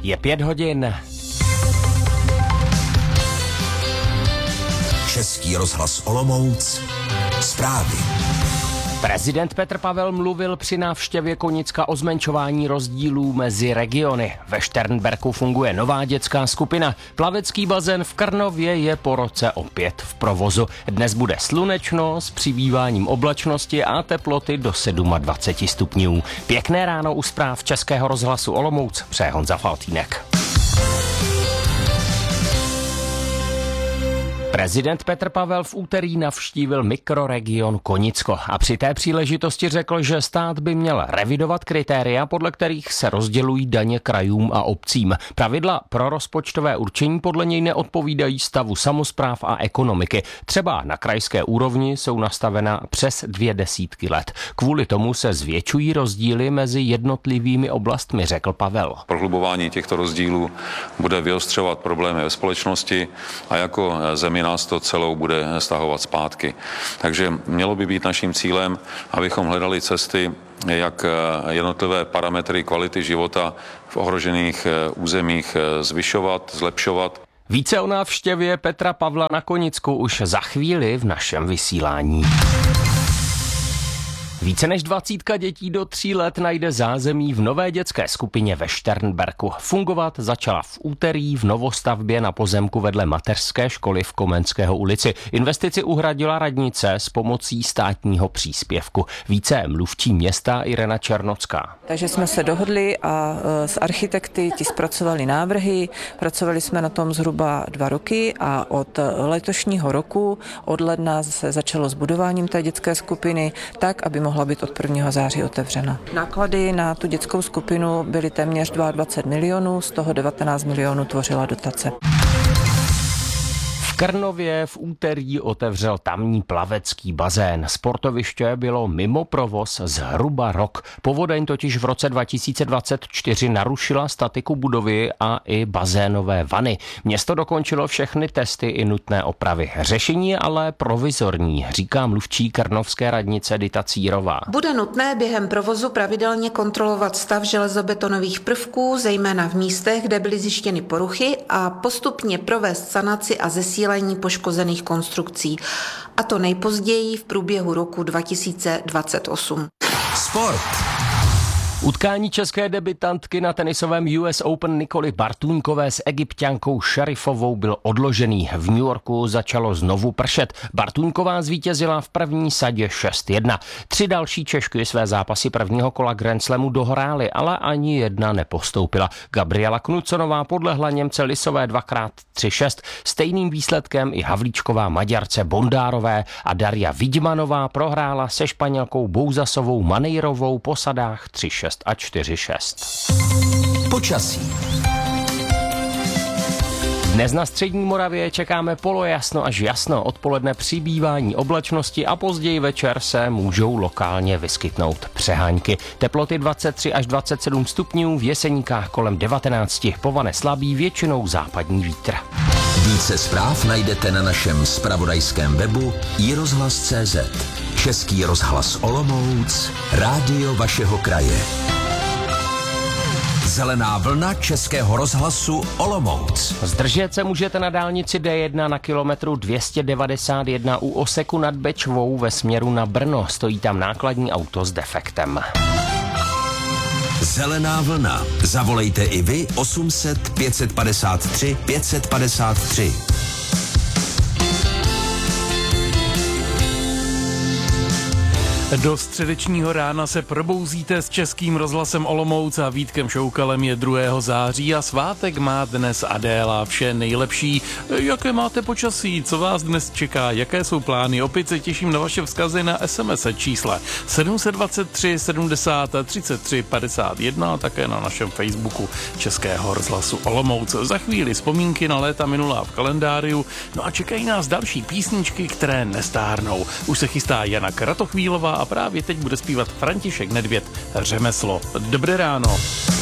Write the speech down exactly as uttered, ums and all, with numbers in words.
Je pět hodin. Český rozhlas Olomouc. Zprávy. Prezident Petr Pavel mluvil při návštěvě Konicka o zmenšování rozdílů mezi regiony. Ve Šternberku funguje nová dětská skupina. Plavecký bazén v Krnově je po roce opět v provozu. Dnes bude slunečno s přibýváním oblačnosti a teploty do dvacet sedm stupňů. Pěkné ráno u zpráv Českého rozhlasu Olomouc, přeje Honza Faltýnek. Prezident Petr Pavel v úterý navštívil mikroregion Konicko a při té příležitosti řekl, že stát by měl revidovat kritéria, podle kterých se rozdělují daně krajům a obcím. Pravidla pro rozpočtové určení podle něj neodpovídají stavu samospráv a ekonomiky. Třeba na krajské úrovni jsou nastavena přes dvě desítky let. Kvůli tomu se zvětšují rozdíly mezi jednotlivými oblastmi, řekl Pavel. Prohlubování těchto rozdílů bude vyostřovat problémy ve společnosti a jako zemi nás to celou bude stahovat zpátky. Takže mělo by být naším cílem, abychom hledali cesty, jak jednotlivé parametry kvality života v ohrožených územích zvyšovat, zlepšovat. Více o návštěvě Petra Pavla na Konicku už za chvíli v našem vysílání. Více než dvacítka dětí do tří let najde zázemí v nové dětské skupině ve Šternberku. Fungovat začala v úterý v novostavbě na pozemku vedle mateřské školy v Komenského ulici. Investici uhradila radnice s pomocí státního příspěvku. Více mluvčí města Irena Černocká. Takže jsme se dohodli a s architekty ti zpracovali návrhy. Pracovali jsme na tom zhruba dva roky a od letošního roku, od ledna se začalo s budováním té dětské skupiny tak, aby mohla být od prvního září otevřena. Náklady na tu dětskou skupinu byly téměř dvacet dva milionů, z toho devatenáct milionů tvořila dotace. V Krnově v úterý otevřel tamní plavecký bazén. Sportoviště bylo mimo provoz zhruba rok. Povodeň totiž v roce dva tisíce dvacet čtyři narušila statiku budovy a i bazénové vany. Město dokončilo všechny testy i nutné opravy. Řešení je ale provizorní, říká mluvčí krnovské radnice Dita Círová. Bude nutné během provozu pravidelně kontrolovat stav železobetonových prvků, zejména v místech, kde byly zjištěny poruchy, a postupně provést sanaci a zesílení poškozených konstrukcí. A to nejpozději v průběhu roku dva tisíce dvacet osm. Sport. Utkání české debutantky na tenisovém U S Open Nikoly Bartůňkové s Egypťankou Šerifovou byl odložený. V New Yorku začalo znovu pršet. Bartůňková zvítězila v první sadě šest jedna. Tři další Češky své zápasy prvního kola Grand Slamu dohrály, ale ani jedna nepostoupila. Gabriela Knuconová podlehla Němce Lisové dvakrát tři šest. Stejným výsledkem i Havlíčková Maďarce Bondárové a Daria Vidmanová prohrála se Španělkou Bouzasovou Manejrovou po sadách tři šest a čtyři šest. Počasí. Dnes na střední Moravě čekáme polojasno až jasno, odpoledne přibývání oblačnosti a později večer se můžou lokálně vyskytnout přehánky. Teploty dvacet tři až dvacet sedm stupňů, v Jeseníkách kolem devatenáct, povane slabý, většinou západní vítr. Více zpráv najdete na našem zpravodajském webu i rozhlas tečka cé zet. Český rozhlas Olomouc, rádio vašeho kraje. Zelená vlna Českého rozhlasu Olomouc. Zdržet se můžete na dálnici D jedna na kilometru dvě stě devadesát jedna u Oseku nad Bečvou ve směru na Brno. Stojí tam nákladní auto s defektem. Zelená vlna. Zavolejte i vy osm set pět padesát tři pět padesát tři. Do středečního rána se probouzíte s Českým rozhlasem Olomouc a Vítkem Šoukalem. Je druhého září a svátek má dnes Adéla. Vše nejlepší. Jaké máte počasí? Co vás dnes čeká? Jaké jsou plány? Opět se těším na vaše vzkazy na es em es čísle sedm set dvacet tři sedmdesát třicet tři padesát jedna a také na našem Facebooku Českého rozhlasu Olomouc. Za chvíli vzpomínky na léta minulá v kalendáriu. No a čekají nás další písničky, které nestárnou. Už se chystá Jana Kratochvílová a právě teď bude zpívat František Nedvěd Řemeslo. Dobré ráno.